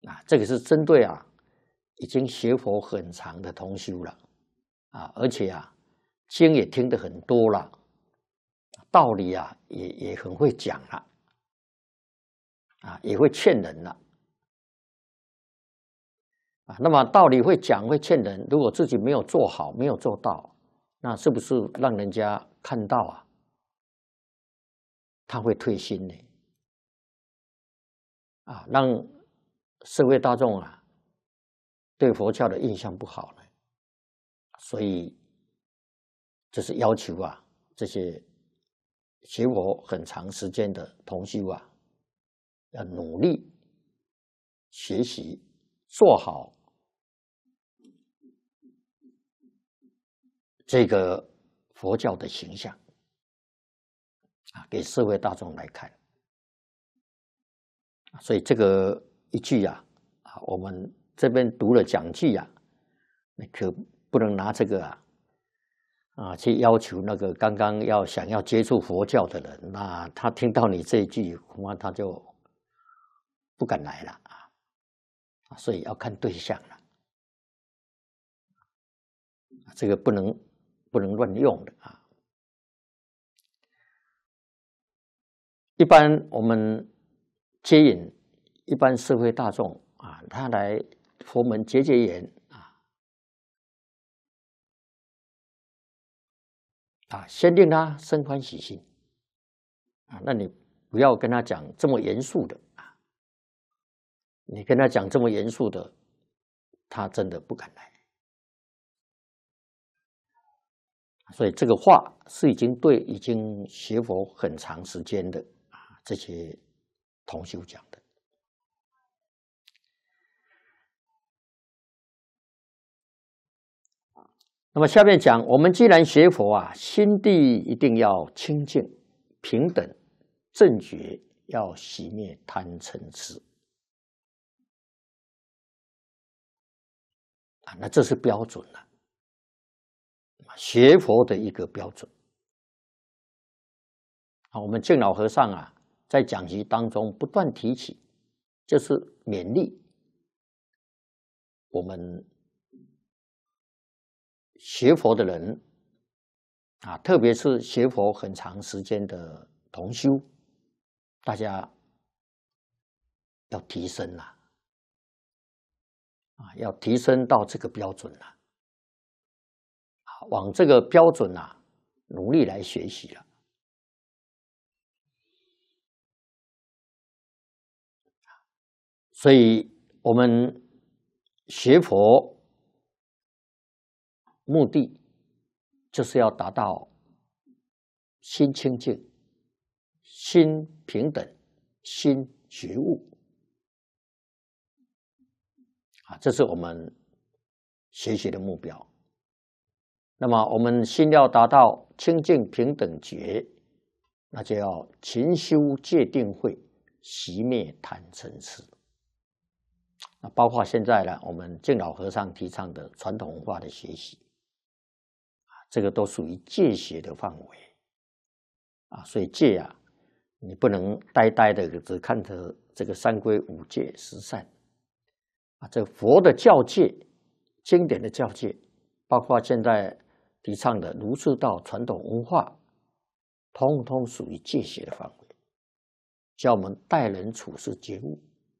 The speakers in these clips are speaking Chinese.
这个是针对已经学佛很长的同修了而且经也听得很多了，道理也很会讲了也会劝人了那么道理会讲会劝人，如果自己没有做好，没有做到，那是不是让人家看到他会退心呢？让社会大众对佛教的印象不好呢？所以这是要求这些学佛很长时间的同修要努力学习，做好这个佛教的形象给社会大众来看。所以这个一句我们这边读了讲句那可不能拿这个去要求那个刚刚想要接触佛教的人，那他听到你这一句，恐怕他就不敢来了所以要看对象了这个不能乱用的一般我们接引一般社会大众他来佛门结缘先令他生欢喜心那你不要跟他讲这么严肃的你跟他讲这么严肃的，他真的不敢来。所以这个话是已经对已经学佛很长时间的这些同修讲的。那么下面讲，我们既然学佛心地一定要清净、平等、正觉，要熄灭贪嗔痴那这是标准了，学佛的一个标准我们净老和尚在讲集当中不断提起，就是勉励我们学佛的人特别是学佛很长时间的同修，大家要提升要提升到这个标准往这个标准努力来学习了。所以我们学佛目的就是要达到心清净、心平等、心觉悟这是我们学习的目标。那么我们心要达到清净平等觉，那就要勤修戒定慧，熄灭贪嗔痴包括现在我们净老和尚提倡的传统文化的学习这个都属于戒学的范围所以戒你不能呆呆的只看着这个三规五戒十善这佛的教戒，经典的教戒，包括现在提倡的儒释道传统文化，通通属于戒学的范围，教我们待人处事觉悟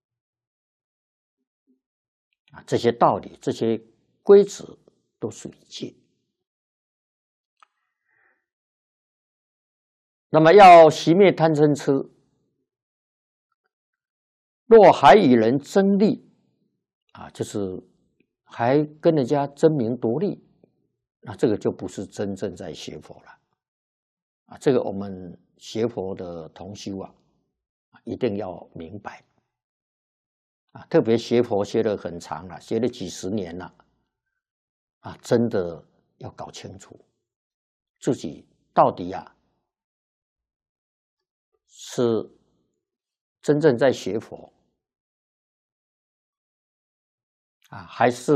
这些道理，这些规则都属于戒。那么要熄灭贪嗔痴，若还与人争利就是还跟人家争名夺利，那这个就不是真正在学佛了这个我们学佛的同修一定要明白特别学佛学得很长了，学了几十年了真的要搞清楚自己到底是真正在学佛还是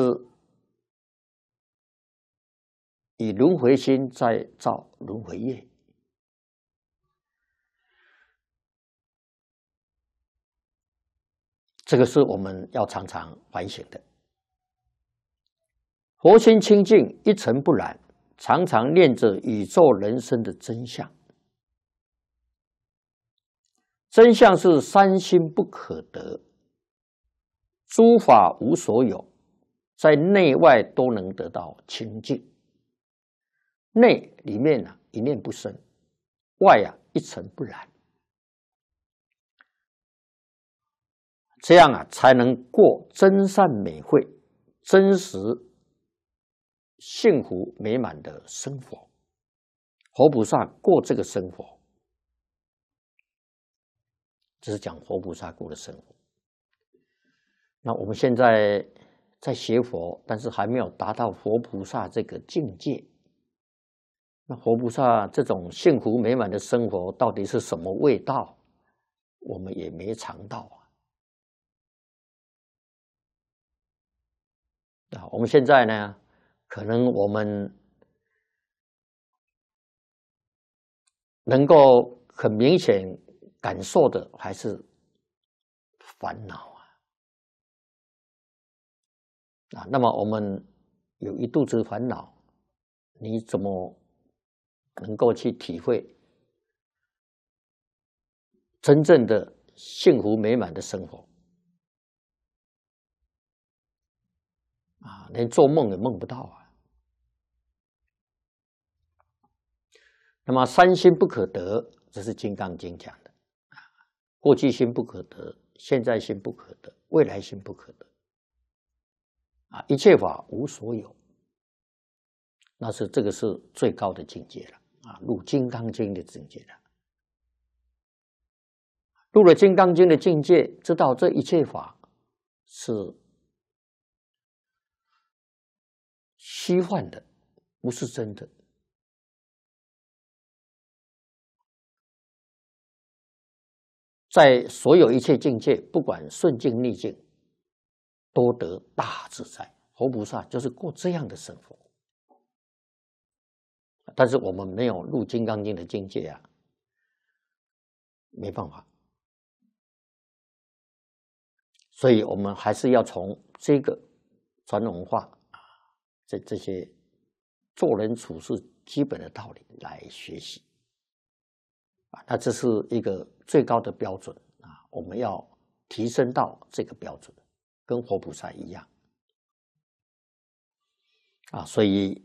以轮回心在造轮回业这个是我们要常常反省的。佛心清净，一尘不染，常常念着宇宙人生的真相。真相是三心不可得，诸法无所有，在内外都能得到清净。内里面一念不生，外一尘不染，这样才能过真善美慧、真实幸福美满的生活。活菩萨过这个生活，这是讲活菩萨过的生活。那我们现在在学佛，但是还没有达到活菩萨这个境界。那活菩萨这种幸福美满的生活到底是什么味道？我们也没尝到啊。我们现在呢，可能我们能够很明显感受的还是烦恼啊。那么我们有一肚子烦恼，你怎么能够去体会真正的幸福美满的生活啊？连做梦也梦不到啊。那么三心不可得，这是《金刚经》讲的啊。过去心不可得，现在心不可得，未来心不可得啊。一切法无所有，这个是最高的境界了啊，入《金刚经》的境界了。入了《金刚经》的境界，知道这一切法是虚幻的，不是真的。在所有一切境界，不管顺境逆境，都得大自在。活菩萨就是过这样的生活。但是我们没有入《金刚经》的境界啊，没办法。所以我们还是要从这个传统文化这些做人处事基本的道理来学习啊。那这是一个最高的标准啊，我们要提升到这个标准，跟活菩萨一样啊。所以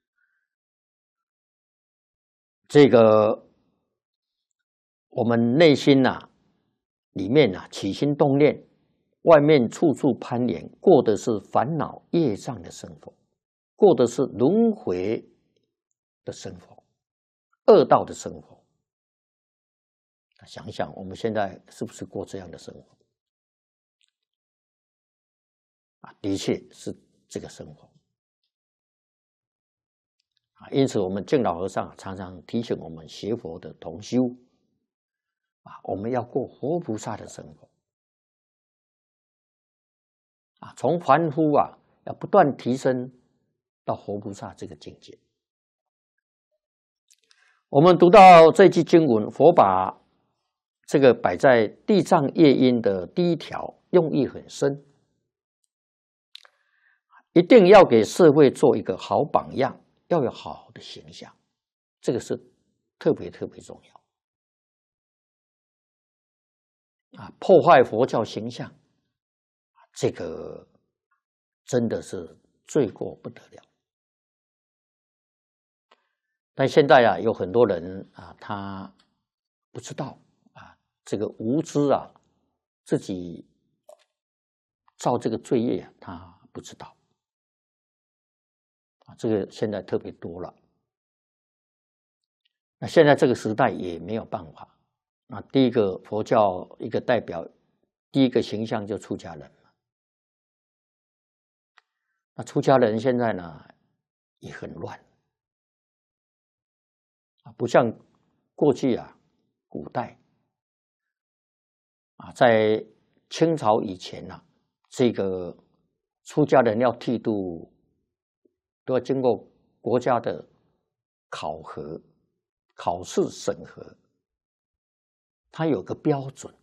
这个我们内心里面起心动念，外面处处攀缘，过的是烦恼业障的生活，过的是轮回的生活，恶道的生活。想想我们现在是不是过这样的生活啊？的确是这个生活啊。因此我们净老和尚常常提醒我们学佛的同修啊，我们要过活菩萨的生活啊，从凡夫要不断提升到活菩萨这个境界。我们读到这句经文，佛把这个摆在地藏业因的第一条，用意很深，一定要给社会做一个好榜样，要有好的形象，这个是特别特别重要啊！破坏佛教形象，这个真的是罪过不得了。但现在有很多人他不知道这个无知自己造这个罪业他不知道这个现在特别多了。那现在这个时代也没有办法第一个佛教一个代表，第一个形象就出家人了。那出家人现在呢也很乱不像过去古代在清朝以前这个出家人要剃度都要经过国家的考试审核，它有个标准